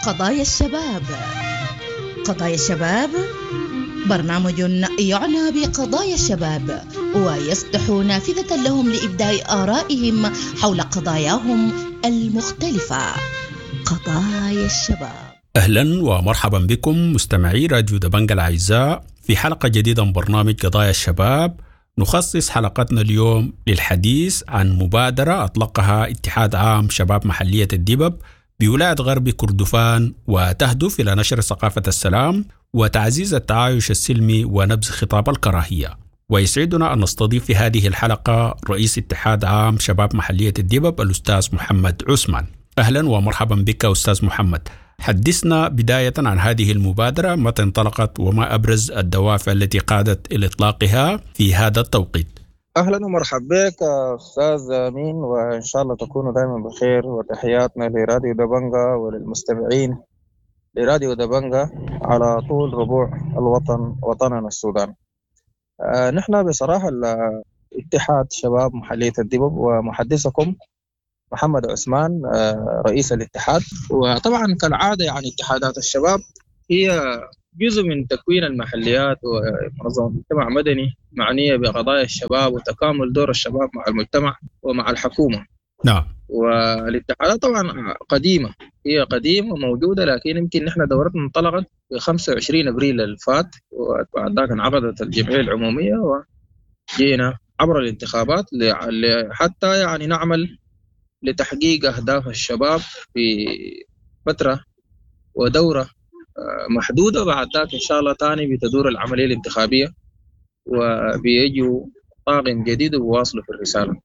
قضايا الشباب. قضايا الشباب برنامج يعنى بقضايا الشباب ويفتح نافذة لهم لإبداء آرائهم حول قضاياهم المختلفة. قضايا الشباب. أهلا ومرحبا بكم مستمعي راديو دبنجة الأعزاء في حلقة جديدة من برنامج قضايا الشباب. نخصص حلقتنا اليوم للحديث عن مبادرة أطلقها اتحاد عام شباب محلية الدبب بولاية غرب كردفان، وتهدف إلى نشر ثقافة السلام وتعزيز التعايش السلمي ونبذ خطاب الكراهية. ويسعدنا أن نستضيف في هذه الحلقة رئيس اتحاد عام شباب محلية الدبب الأستاذ محمد عثمان. أهلا ومرحبا بك أستاذ محمد. حدثنا بداية عن هذه المبادرة، متى انطلقت وما أبرز الدوافع التي قادت إلى إطلاقها في هذا التوقيت؟ أهلا ومرحبا بك أستاذ أمين، وإن شاء الله تكونوا دائما بخير، وتحياتنا لراديو دبنجة وللمستمعين لراديو دبنجة على طول ربوع الوطن وطننا السودان. نحن بصراحة اتحاد شباب محلية الدبب ومحدثكم محمد عثمان رئيس الاتحاد. وطبعا كالعادة يعني اتحادات الشباب هي جزء من تكوين المحليات ومنظمة مجتمع مدني معنية بقضايا الشباب وتكامل دور الشباب مع المجتمع ومع الحكومة. نعم. والاتحادات طبعا قديمة، هي قديمة وموجودة، لكن يمكن نحن دورتنا انطلقت في 25 أبريل الفات، وبعد ذلك انعقدت الجمعية العمومية وجينا عبر الانتخابات حتى يعني نعمل لتحقيق أهداف الشباب في فترة ودورة محدودة. بعد ذلك إن شاء الله تاني بتدور العملية الانتخابية وبيجوا طاقم جديد وواصلوا في الرسالة.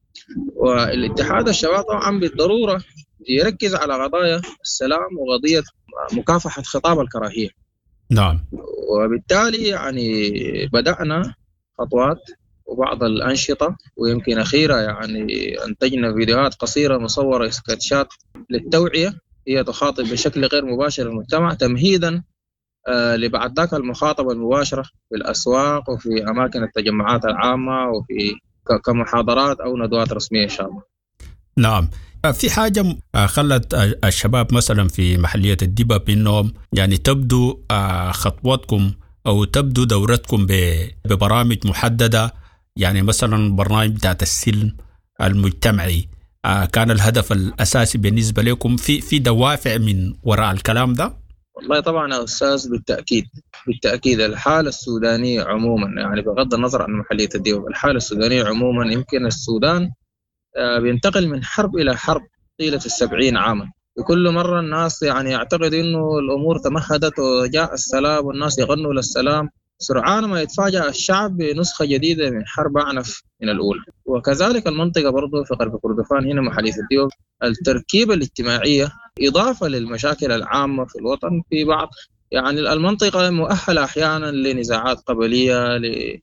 والاتحاد الشباب طبعا بالضرورة يركز على قضايا السلام وقضية مكافحة خطاب الكراهية. نعم. وبالتالي يعني بدأنا خطوات وبعض الأنشطة، ويمكن أخيرا يعني أنتجنا فيديوهات قصيرة مصورة سكتشات للتوعية هي تخاطب بشكل غير مباشر المجتمع تمهيدا لبعد ذاك المخاطبة المباشرة في الأسواق وفي أماكن التجمعات العامة وفي كمحاضرات أو ندوات رسمية إن شاء الله. نعم. في حاجة خلت الشباب مثلا في محلية الدبب إنهم يعني تبدو خطوتكم أو تبدو دورتكم ببرامج محددة، يعني مثلا برنامج بتاعت السلم المجتمعي كان الهدف الأساسي بالنسبة لكم في دوافع من وراء الكلام ده؟ والله طبعا يا أستاذ بالتأكيد الحالة السودانية عموما، يعني بغض النظر عن محلية الدبب، الحالة السودانية عموما يمكن السودان بينتقل من حرب إلى حرب طيلة 70 عاما. وكل مرة الناس يعني يعتقد إنه الأمور تمهدت وجاء السلام والناس يغنوا للسلام، سرعان ما يتفاجأ الشعب بنسخة جديدة من حرب أعنف من الأولى. وكذلك المنطقة برضو في غرب كردفان هنا محلية الدبب، التركيبة الاجتماعية إضافة للمشاكل العامة في الوطن في بعض يعني المنطقة مؤهلة أحيانا لنزاعات قبلية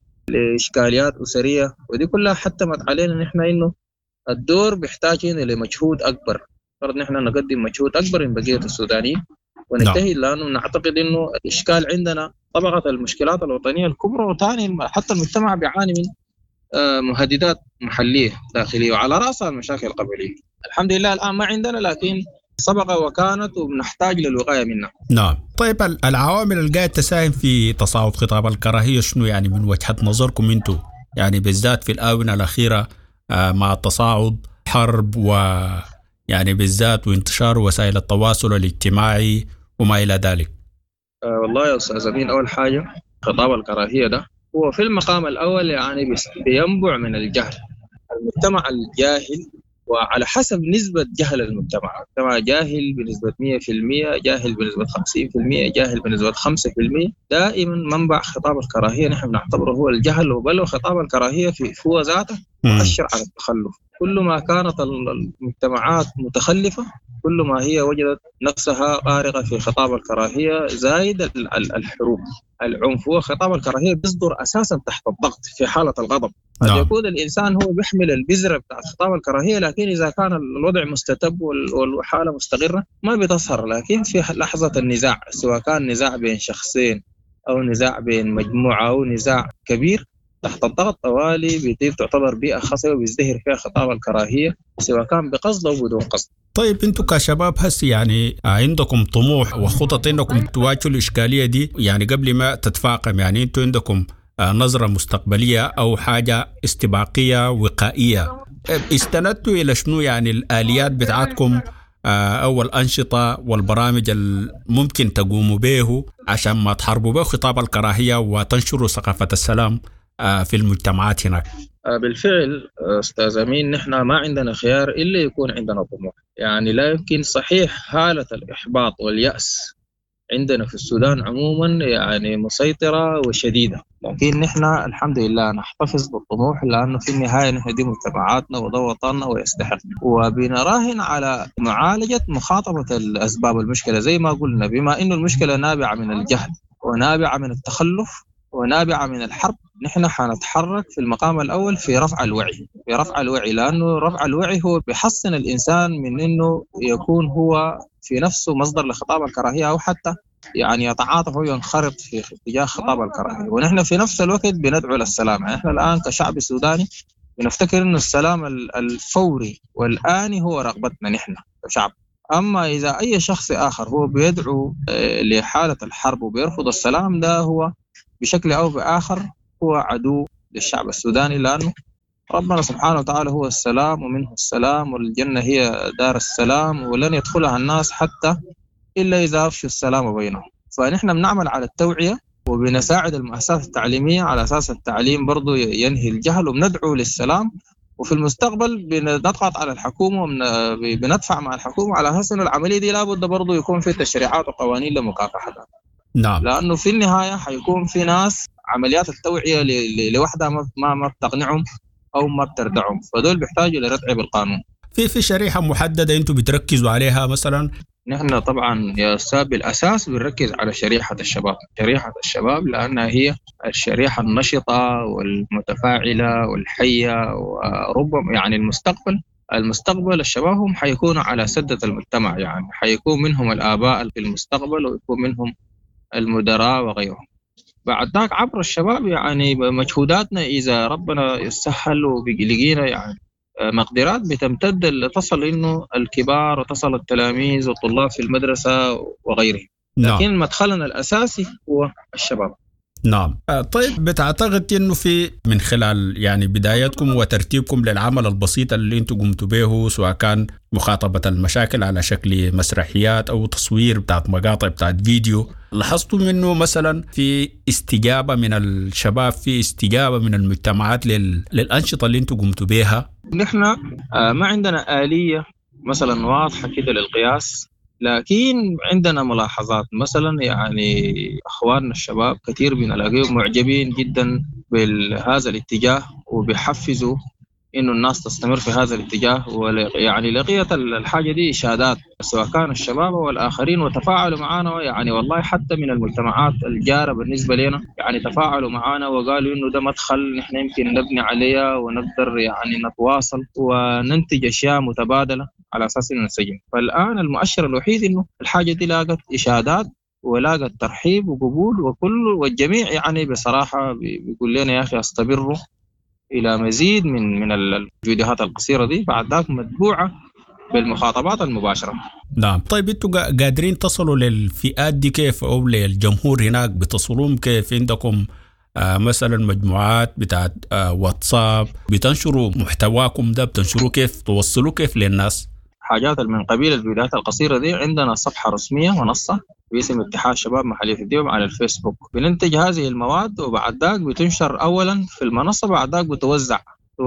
لإشكاليات أسرية، ودي كلها حتمت علينا نحن إنه الدور بيحتاج لمجهود أكبر، فرض نحن نقدم مجهود أكبر من بقية السودانيين ونجتهد، لأنه نعتقد إنه الإشكال عندنا طبقة المشكلات الوطنية الكبرى، وثاني حتى المجتمع بيعاني من مهددات محلية داخلية وعلى رأسها المشاكل القبلية. الحمد لله الآن ما عندنا، لكن سبق وكانت وبنحتاج للوقاية منها. نعم. طيب العوامل اللي قاعدة تساهم في تصاعد خطاب الكراهية شنو يعني من وجهة نظركم انتم، يعني بالذات في الآونة الأخيرة مع تصاعد حرب ويعني بالذات وانتشار وسائل التواصل الاجتماعي وما إلى ذلك؟ والله يا أستاذ أمين، أول حاجة خطاب الكراهية ده هو في المقام الأول يعني بينبع من الجهل. المجتمع الجاهل، وعلى حسب نسبة جهل المجتمع جاهل بنسبة 100%، جاهل بنسبة 50%، جاهل بنسبة 5%. دائما منبع خطاب الكراهية نحن نعتبره هو الجهل، وبل خطاب الكراهية هو ذاته مؤشر على التخلف. كل ما كانت المجتمعات متخلفة كل ما هي وجدت نفسها غارقة في خطاب الكراهية، زايد الحروب العنف. وخطاب الكراهية بيصدر أساسا تحت الضغط في حالة الغضب. قد يكون الإنسان هو بيحمل البذرة بتاعت خطاب الكراهية، لكن إذا كان الوضع مستتب والحالة مستقرة ما بتظهر. لكن في لحظة النزاع، سواء كان نزاع بين شخصين أو نزاع بين مجموعة أو نزاع كبير، تحت الضغط طوالي بيصير تعتبر بيئة خصبة وبيزدهر فيها خطاب الكراهية سواء كان بقصد أو بدون قصد. طيب انتوا كشباب هسي يعني عندكم طموح وخطط انكم تواجهوا الاشكاليه دي يعني قبل ما تتفاقم، يعني انتوا عندكم نظره مستقبليه او حاجه استباقيه وقائيه، استندتوا الى شنو يعني الاليات بتاعتكم او الانشطه والبرامج الممكن تقوموا به عشان ما تحاربوا به خطاب الكراهيه وتنشروا ثقافه السلام في المجتمعات هناك؟ بالفعل أستاذ أمين، نحن ما عندنا خيار إلا يكون عندنا طموح. يعني لا يمكن، صحيح حالة الإحباط واليأس عندنا في السودان عموما يعني مسيطرة وشديدة، لكن نحن الحمد لله نحتفظ بالطموح، لأنه في النهاية نحن دي مجتمعاتنا وده وطننا ويستحق، وبنراهن على معالجة مخاطبة الأسباب المشكلة. زي ما قلنا، بما إنه المشكلة نابعة من الجهل ونابعة من التخلف ونابعة من الحرب، نحن حنتحرك في المقام الأول في رفع الوعي، لأنه رفع الوعي هو بيحسن الإنسان من إنه يكون هو في نفسه مصدر لخطاب الكراهية، أو حتى يعني يتعاطف وينخرط في اتجاه خطاب الكراهية. ونحن في نفس الوقت بندعو للسلام. يعني نحن الآن كشعب سوداني بنفتكر إنه السلام الفوري والآني هو رغبتنا نحن كشعب. أما إذا أي شخص آخر هو بيدعو لحالة الحرب وبيرفض السلام، ده هو بشكل أو بآخر هو عدو للشعب السوداني، لأنه ربنا سبحانه وتعالى هو السلام ومنه السلام، والجنة هي دار السلام ولن يدخلها الناس حتى إلا إذا أفشوا السلام بينهم. فنحن بنعمل على التوعية وبنساعد المؤسسات التعليمية على أساس التعليم برضو ينهي الجهل، وبندعو للسلام. وفي المستقبل بنضغط على الحكومة وبندفع مع الحكومة على أساس أن العملية دي لابد برضو يكون في تشريعات وقوانين لمكافحتها. نعم. لأنه في النهاية حيكون في ناس عمليات التوعية لوحدها ما بتقنعهم أو ما بتردعهم، فدول بيحتاجوا لردع بالقانون. في شريحة محددة أنتوا بتركزوا عليها مثلا؟ نحن طبعا يا أستاذ بالأساس بنركز على شريحة الشباب لأنها هي الشريحة النشطة والمتفاعلة والحية، وربما يعني المستقبل الشباب هم حيكونوا على سدة المجتمع، يعني حيكون منهم الآباء في المستقبل ويكون منهم المدراء وغيرهم. بعد ذاك عبر الشباب يعني مجهوداتنا إذا ربنا يسهل وبيلقينا يعني مقدرات بتمتد لتصل إنه الكبار وتصل التلاميذ والطلاب في المدرسة وغيره. لكن مدخلنا الأساسي هو الشباب. نعم. طيب بتعتقد إنه في من خلال يعني بدايتكم وترتيبكم للعمل البسيط اللي انتم قمتوا به، سواء كان مخاطبة المشاكل على شكل مسرحيات أو تصوير بتاعت مقاطع بتاعت فيديو، لاحظتوا منه مثلا في استجابة من الشباب، في استجابة من المجتمعات للأنشطة اللي انتم قمتوا بها؟ نحن ما عندنا آلية مثلا واضحة كده للقياس، لكن عندنا ملاحظات. مثلا يعني أخواننا الشباب كثير بنلاقيهم معجبين جدا بهذا الاتجاه وبيحفزوا إنه الناس تستمر في هذا الاتجاه. يعني لقيت الحاجة دي إشادات سواء كان الشباب والآخرين، وتفاعلوا معنا. يعني والله حتى من المجتمعات الجارة بالنسبة لنا يعني تفاعلوا معنا وقالوا إنه ده مدخل نحن يمكن نبني عليه ونقدر يعني نتواصل وننتج أشياء متبادلة على أساس إنه نسجل. فالآن المؤشر الوحيد إنه الحاجة دي لاقت إشادات ولاقت ترحيب وقبول، والجميع يعني بصراحة بيقول لنا يا أخي استمروا إلى مزيد من الفيديوهات القصيرة دي، بعد ذاك متبوعة بالمخاطبات المباشرة. نعم. طيب انتوا قادرين تصلوا للفئات دي كيف، أو للجمهور هناك بتصلون كيف؟ عندكم مثلا مجموعات بتاعت واتساب بتنشروا محتواكم ده، بتنشروا كيف، توصلوا كيف للناس؟ حاجات من قبيل الفيديوهات القصيرة دي عندنا صفحة رسمية منصة باسم اتحاد شباب محلية الديوب على الفيسبوك. بننتج هذه المواد وبعد ذاك بتنشر أولا في المنصة، بعد ذاك بتوزع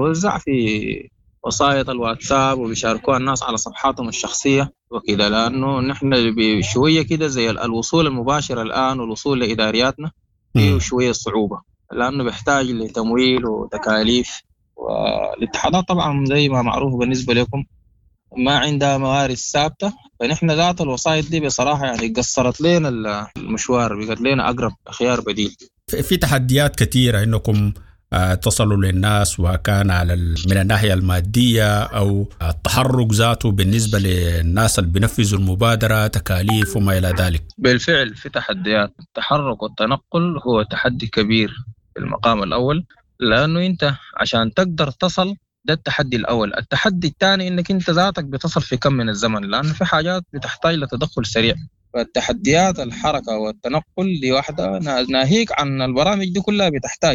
في وسائط الواتساب وبيشاركوها الناس على صفحاتهم الشخصية وكده. لأنه نحن بشوية كده زي الوصول المباشر الآن والوصول لإدارياتنا فيه شوية صعوبة، لأنه بيحتاج لتمويل وتكاليف، والاتحادات طبعا زي ما معروف بالنسبة لكم ما عندها موارد ثابتة. فنحن ذات الوسائط دي بصراحة يعني قصرت لنا المشوار، بقت لنا أقرب خيار بديل. في تحديات كثيرة إنكم تصلوا للناس، وكان على من الناحية المادية أو التحرك ذاته بالنسبة للناس اللي بينفذوا المبادرة، تكاليف وما إلى ذلك. بالفعل في تحديات. التحرك والتنقل هو تحدي كبير في المقام الأول، لأنه أنت عشان تقدر تصل، ده التحدي الأول. التحدي الثاني إنك أنت ذاتك بتصل في كم من الزمن، لأنه في حاجات بتحتاج لتدخل سريع. فالتحديات الحركة والتنقل دي واحدة، ناهيك عن البرامج دي كلها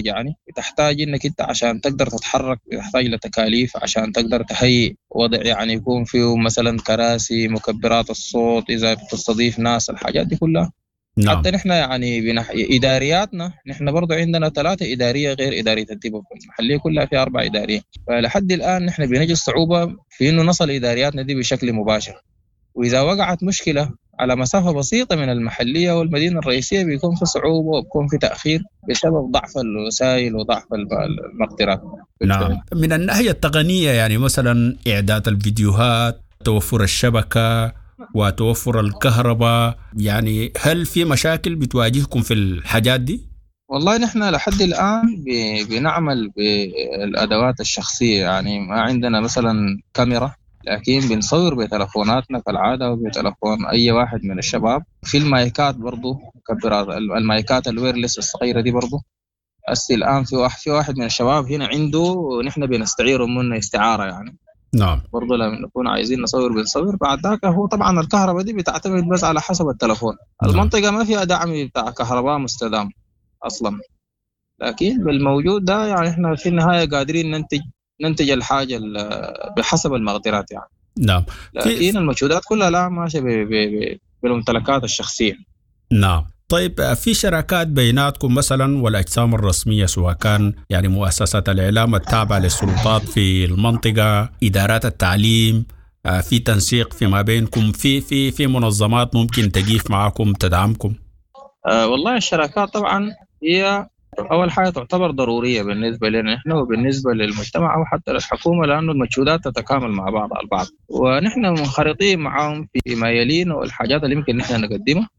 بتحتاج إنك أنت عشان تقدر تتحرك بتحتاج لتكاليف، عشان تقدر تهيئ وضع يعني يكون فيه مثلا كراسي، مكبرات الصوت إذا بتستضيف ناس، الحاجات دي كلها. نعم. حتى نحن يعني إدارياتنا نحن برضو عندنا 3 إدارية غير إدارية الديبوب المحلية، كلها في 4 إدارية. فلحد الآن نحن بنجد صعوبة في إنه نصل إدارياتنا دي بشكل مباشر، وإذا وقعت مشكلة على مسافة بسيطة من المحلية والمدينة الرئيسية بيكون في صعوبة وبيكون في تأخير بسبب ضعف الوسائل وضعف المقدرات. نعم. من الناحية التقنية يعني مثلا إعداد الفيديوهات، توفر الشبكة وتوفر الكهرباء، يعني هل في مشاكل بتواجهكم في الحاجات دي؟ والله نحن لحد الآن بنعمل بالأدوات الشخصية، يعني ما عندنا مثلا كاميرا، لكن بنصور بتلفوناتنا كالعادة وبتلفون أي واحد من الشباب. في المايكات برضو، مكبرات المايكات الويرلس الصغيرة دي برضو. الآن في واحد من الشباب هنا عنده، نحن بنستعيره منه استعارة يعني. نعم. برضو لما نكون عايزين نصور بنصور. بعد ذاك هو طبعا الكهرباء دي بتعتمد بس على حسب التلفون. نعم. المنطقة ما فيها دعم بتاع كهرباء مستدام أصلا، لكن بالموجود ده يعني احنا في النهاية قادرين ننتج الحاجة بحسب المقدرات يعني. نعم. لكن المجهودات كلها لا ماشية بالممتلكات الشخصية. نعم. طيب في شراكات بيناتكم مثلا والأجسام الرسمية، سواء كان يعني مؤسسات الإعلام التابعة للسلطات في المنطقة، إدارات التعليم، في تنسيق فيما بينكم، في منظمات ممكن تقيف معكم تدعمكم؟ والله الشراكات طبعا هي أول حاجة تعتبر ضرورية بالنسبة لنا نحن وبالنسبة للمجتمع أو حتى للحكومة، لأنه المجهودات تتكامل مع بعض البعض، ونحن منخرطين معهم في ما يلينا والحاجات اللي يمكن نحن نقدمها.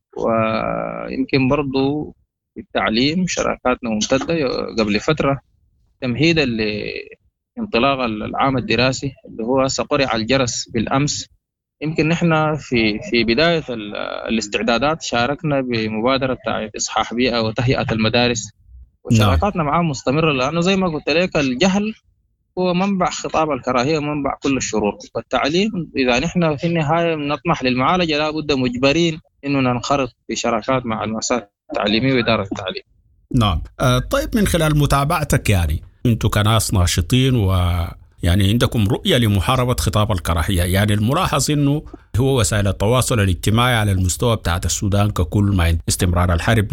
ويمكن برضو في التعليم شراكاتنا ممتدة. قبل فترة تمهيدا لانطلاق العام الدراسي اللي هو سقرع الجرس بالأمس، يمكن نحن في بداية الاستعدادات شاركنا بمبادرة بتاعت إصحاح بيئة وتهيئة المدارس، وشراكاتنا معهم مستمرة، لأنه زي ما قلت لك الجهل هو منبع خطاب الكراهية ومنبع كل الشرور. والتعليم إذا نحن في النهاية نطمح للمعالجة لابد مجبرين إنه ننخرط في شراكات مع المؤسسات التعليمية وإدارة التعليم. نعم. طيب من خلال متابعتك يعني أنتم كناس ناشطين ويعني عندكم رؤية لمحاربة خطاب الكراهية، يعني الملاحظ إنه هو وسائل التواصل الاجتماعي على المستوى بتاعت السودان ككل مع استمرار الحرب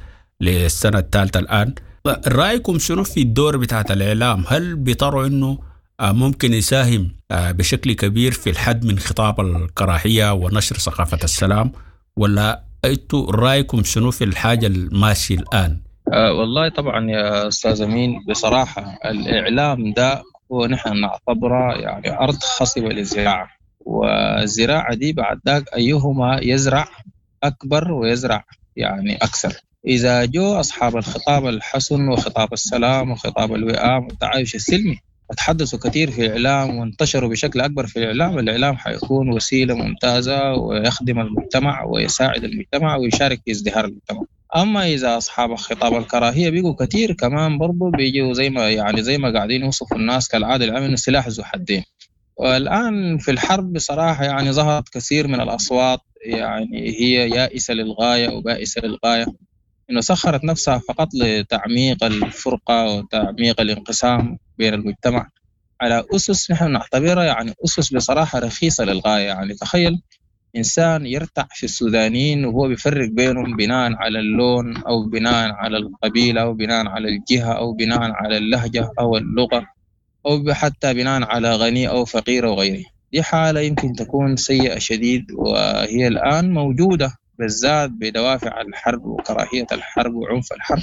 للسنة الثالثة الآن، رأيكم شنو في الدور بتاعت الإعلام؟ هل بيطروا إنه ممكن يساهم بشكل كبير في الحد من خطاب الكراهية ونشر ثقافة السلام، ولا أنتوا رأيكم شنو في الحاجة الماشية الآن؟ والله طبعا يا أستاذ أمين، بصراحة الإعلام ده هو نحن نعتبره يعني أرض خصبة للزراعة، والزراعة دي بعد ذاك أيهما يزرع أكبر ويزرع يعني أكثر. إذا جو أصحاب الخطاب الحسن وخطاب السلام وخطاب الوئام والتعايش السلمي تحدثوا كثير في الإعلام وانتشروا بشكل أكبر في الإعلام حيكون وسيلة ممتازة ويخدم المجتمع ويساعد المجتمع ويشارك في ازدهار المجتمع. أما إذا أصحاب خطاب الكراهية بيجوا كثير كمان برضو بيجوا زي ما قاعدين يوصفوا الناس كالعادة العام سلاح ذو حدين. والآن في الحرب بصراحة يعني ظهرت كثير من الأصوات يعني هي يائسة للغاية وبائسة للغاية، إنه سخرت نفسها فقط لتعميق الفرقة وتعميق الانقسام بين المجتمع على أسس نحن نعتبرها يعني أسس بصراحة رخيصة للغاية. يعني تخيل إنسان يرتع في السودانيين وهو بيفرق بينهم بناء على اللون أو بناء على القبيلة أو بناء على الجهة أو بناء على اللهجة أو اللغة أو حتى بناء على غني أو فقير وغيره. دي حالة يمكن تكون سيئة شديد، وهي الآن موجودة بالذات بدوافع الحرب وكراهية الحرب وعنف الحرب.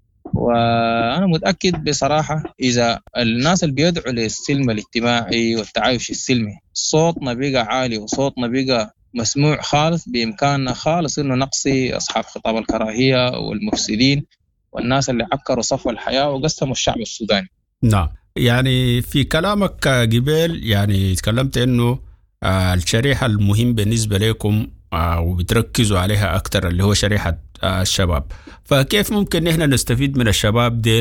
وأنا متأكد بصراحة إذا الناس اللي بيدعوا للسلم الاجتماعي والتعايش السلمي صوتنا بقى عالي وصوتنا بقى مسموع خالص، بإمكاننا خالص إنه نقصي أصحاب خطاب الكراهية والمفسدين والناس اللي عكروا صفو الحياة وقسموا الشعب السوداني. نعم. يعني في كلامك قبل يعني تكلمت إنه الشريحة المهم بالنسبة لكم وبتركزوا عليها أكتر اللي هو شريحة الشباب، فكيف ممكن نحن نستفيد من الشباب ديل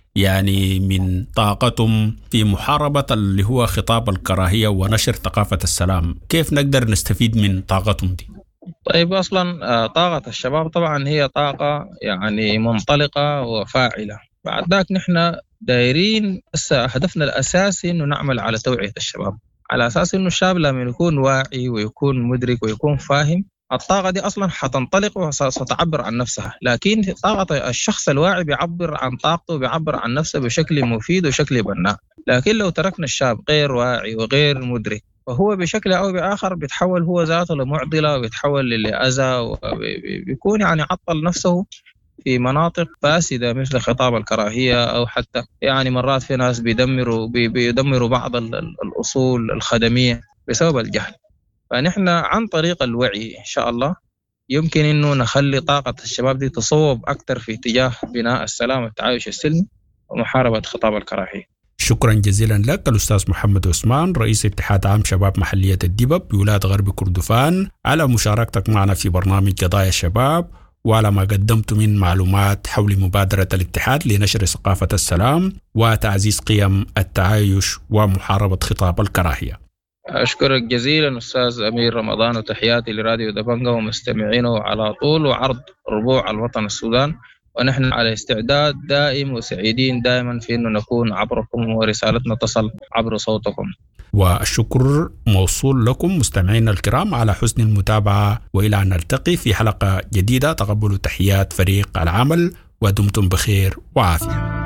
يعني من طاقتهم في محاربة اللي هو خطاب الكراهية ونشر ثقافة السلام؟ كيف نقدر نستفيد من طاقتهم دي؟ طيب أصلا طاقة الشباب طبعا هي طاقة يعني منطلقة وفاعلة. بعد ذاك نحن دايرين هدفنا الأساسي إنه نعمل على توعية الشباب، على أساس إنه الشاب لما يكون واعي ويكون مدرك ويكون فاهم الطاقة دي أصلا حتنطلق وستعبر عن نفسها. لكن طاقة الشخص الواعي بيعبر عن طاقته وبيعبر عن نفسه بشكل مفيد وشكل بناء. لكن لو تركنا الشاب غير واعي وغير مدرك فهو بشكل أو بآخر بيتحول هو ذاته لمعضلة وبيتحول لأذى وبيكون يعني عطل نفسه في مناطق فاسدة مثل خطاب الكراهية، أو حتى يعني مرات في ناس بيدمروا بعض الأصول الخدمية بسبب الجهل. فنحن عن طريق الوعي إن شاء الله يمكن إنه نخلي طاقة الشباب دي تصوب أكثر في اتجاه بناء السلام والتعايش السلمي ومحاربة خطاب الكراهية. شكرا جزيلا لك الأستاذ محمد عثمان، رئيس اتحاد عام شباب محلية الدبب بولاية غرب كردفان، على مشاركتك معنا في برنامج قضايا الشباب وعلى ما قدمت من معلومات حول مبادرة الاتحاد لنشر ثقافة السلام وتعزيز قيم التعايش ومحاربة خطاب الكراهية. أشكرك جزيلا أستاذ أمير رمضان، وتحياتي لراديو دبنجة ومستمعينه على طول وعرض ربوع الوطن السودان، ونحن على استعداد دائم وسعيدين دائما في أنه نكون عبركم ورسالتنا تصل عبر صوتكم. والشكر موصول لكم مستمعينا الكرام على حسن المتابعة، وإلى أن نلتقي في حلقة جديدة. تقبلوا تحيات فريق العمل ودمتم بخير وعافية.